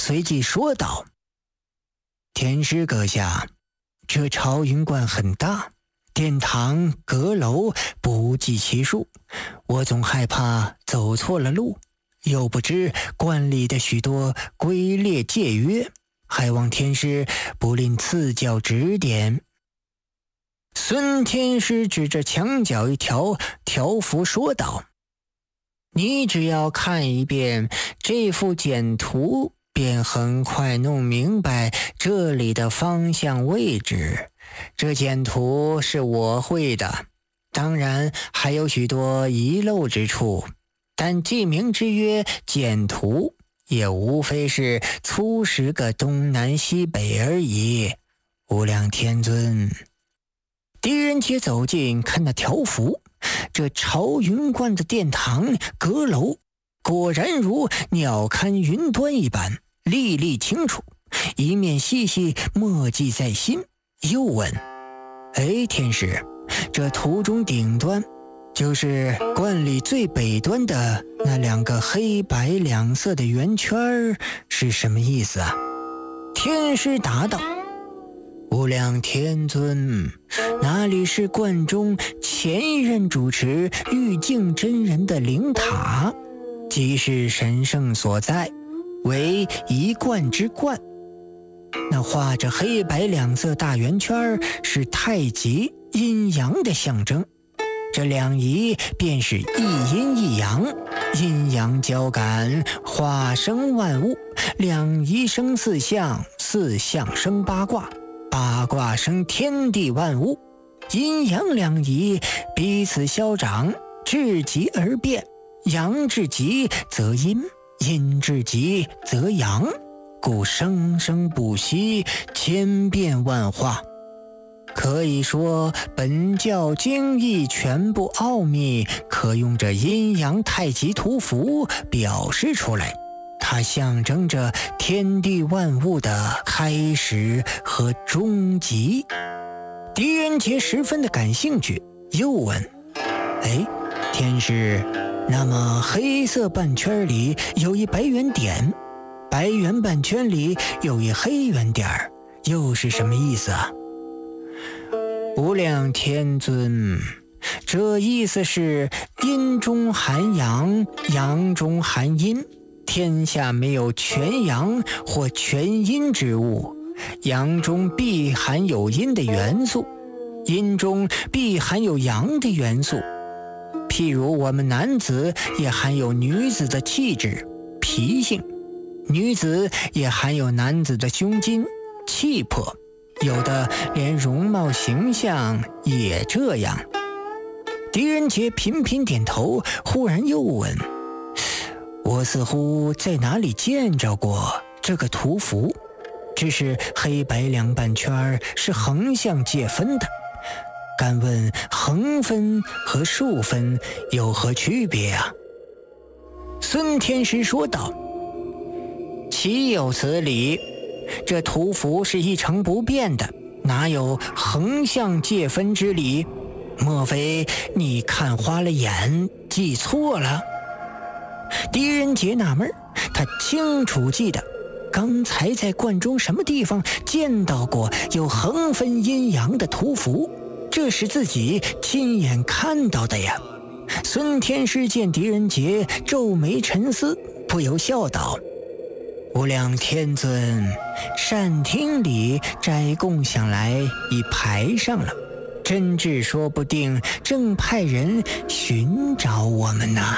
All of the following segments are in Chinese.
随即说道：天师阁下，这朝云观很大，殿堂阁楼不计其数，我总害怕走错了路，又不知观里的许多规列戒约，还望天师不吝赐教指点。孙天师指着墙角一条条幅说道：你只要看一遍这幅简图，便很快弄明白这里的方向位置。这简图是我绘的，当然还有许多遗漏之处，但记名之曰简图，也无非是粗10个东南西北而已。无量天尊。狄仁杰走近看那条幅，这朝云观的殿堂阁楼果然如鸟瞰云端一般历历清楚，一面细细默记在心。又问：天师，这图中顶端就是观里最北端的那2个黑白两色的圆圈是什么意思啊？天师答道：无量天尊，那里是观中前一任主持玉净真人的灵塔，即是神圣所在，为一观之观。那画着黑白两色大圆圈是太极阴阳的象征，这2仪便是一阴一阳，阴阳交感，化生万物，2仪生4象，4象生8卦，8卦生天地万物，阴阳2仪彼此消长，至极而变，阳至极则阴，阴至极则阳，故生生不息，千变万化。可以说本教经义全部奥秘可用这阴阳太极图符表示出来，它象征着天地万物的开始和终极。狄仁杰十分的感兴趣，又问：天师，那么黑色半圈里有一白圆点，白圆半圈里有一黑圆点，又是什么意思啊？无量天尊，这意思是阴中含阳，阳中含阴，天下没有全阳或全阴之物，阳中必含有阴的元素，阴中必含有阳的元素。譬如我们男子也含有女子的气质脾性，女子也含有男子的胸襟气魄，有的连容貌形象也这样。狄仁杰频频点头，忽然又问：我似乎在哪里见着过这个图符，只是黑白2半圈是横向界分的，敢问横分和竖分有何区别啊？孙天师说道：岂有此理，这图符是一成不变的，哪有横向界分之理？莫非你看花了眼，记错了？狄仁杰纳闷，他清楚记得刚才在观中什么地方见到过有横分阴阳的图符，这是自己亲眼看到的呀。孙天师见狄仁杰皱眉沉思，不由笑道：无量天尊，善厅里斋供想来已排上了，真智说不定正派人寻找我们呢。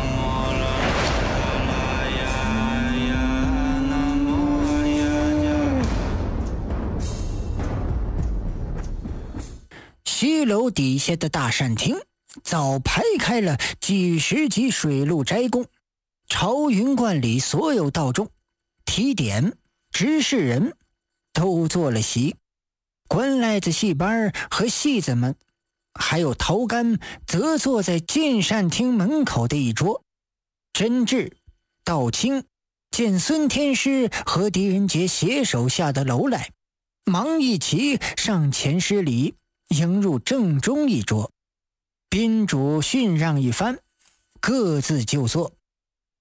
西楼底下的大善厅早排开了几十级水陆斋供，朝云观里所有道众、提点、执事人都坐了席，官赖子戏班和戏子们还有陶干则坐在进善厅门口的一桌。真智、道清见孙天师和狄仁杰携手下的楼来，忙一齐上前施礼，迎入正中一桌，宾主训让一番，各自就坐。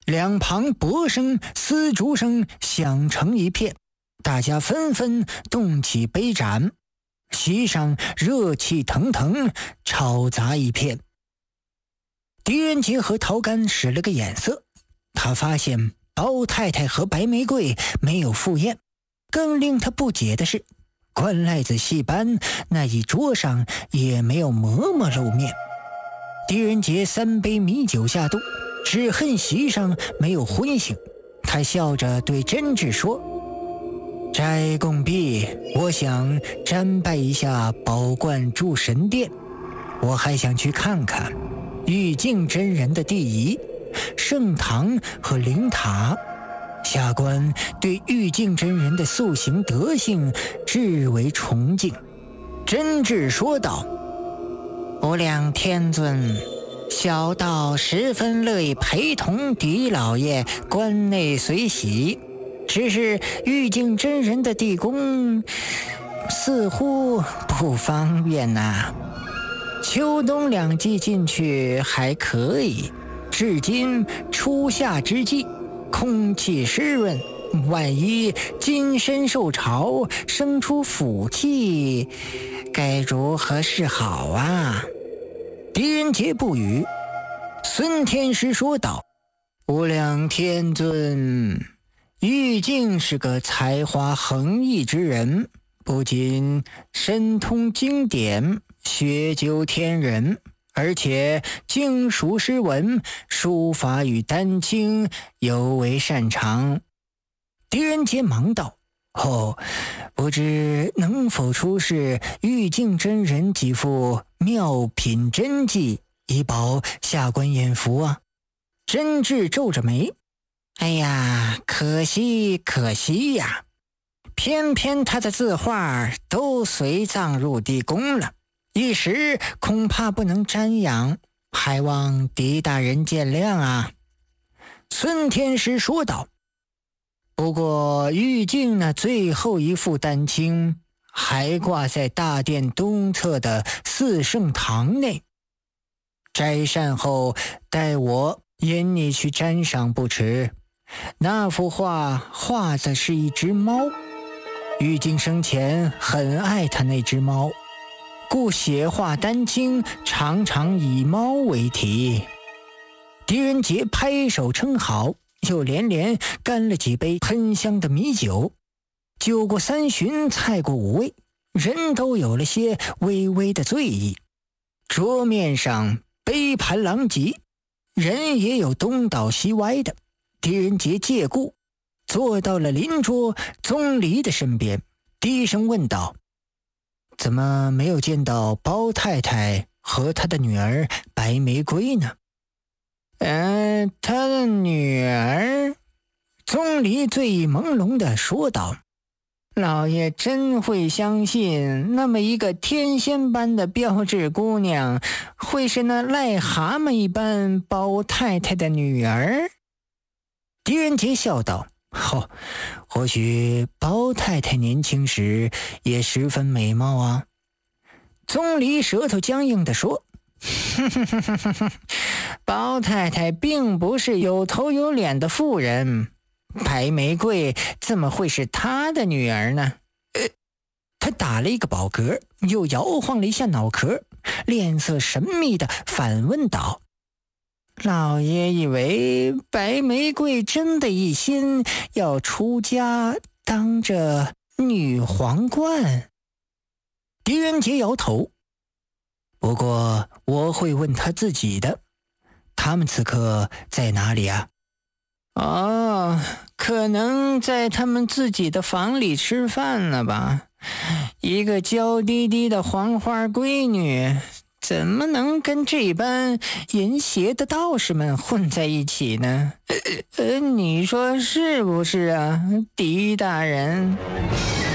两旁钹声、丝竹声响成一片，大家纷纷动起杯盏，席上热气腾腾，吵杂一片。狄仁杰和陶干使了个眼色，他发现包太太和白玫瑰没有赴宴，更令他不解的是，关赖子戏班那一桌上也没有嬷嬷露面。狄仁杰3杯米酒下肚，只恨席上没有荤腥，他笑着对真挚说：斋供毕，我想瞻拜一下宝冠筑神殿，我还想去看看玉净真人的地仪、圣堂和灵塔。下官对玉净真人的塑形德性至为崇敬。真挚说道：无量天尊，小道十分乐意陪同狄老爷关内随喜，只是玉净真人的地宫似乎不方便呐。秋冬2季进去还可以，至今初夏之际，空气湿润，万一金身受潮，生出腐气，该如何是好啊？狄仁杰不语。孙天师说道：无量天尊，玉净是个才华横溢之人，不仅深通经典，学究天人，而且精熟诗文，书法与丹青尤为擅长。狄仁杰忙道：不知能否出示玉净真人几幅妙品真迹，以保下官眼福啊？真挚皱着眉：哎呀，可惜呀，偏偏他的字画都随葬入地宫了，一时恐怕不能瞻仰，还望狄大人见谅啊。孙天师说道：不过玉净那最后一副丹青还挂在大殿东侧的四圣堂内，摘善后待我引你去瞻赏不迟。那幅画画的是一只猫，玉净生前很爱他那只猫，故写画丹青常常以猫为题。狄仁杰拍手称好，又连连干了几杯喷香的米酒。酒过3巡，菜过5味，人都有了些微微的醉意。桌面上杯盘狼藉，人也有东倒西歪的。狄仁杰借故坐到了邻桌宗离的身边，低声问道：怎么没有见到包太太和她的女儿白玫瑰呢？她的女儿？宗离醉意朦胧地说道：老爷真会相信，那么一个天仙般的标致姑娘，会是那癞蛤蟆一般包太太的女儿？狄仁杰笑道：或许包太太年轻时也十分美貌啊。宗离舌头僵硬地说：包太太并不是有头有脸的妇人，白玫瑰怎么会是她的女儿呢？他打了一个饱嗝，又摇晃了一下脑壳，脸色神秘地反问道：老爷以为白玫瑰真的一心要出家当着女皇冠？狄仁杰摇头：不过我会问他自己的。他们此刻在哪里啊？可能在他们自己的房里吃饭呢吧。一个娇滴滴的黄花闺女，怎么能跟这般淫邪的道士们混在一起呢？你说是不是啊，狄大人？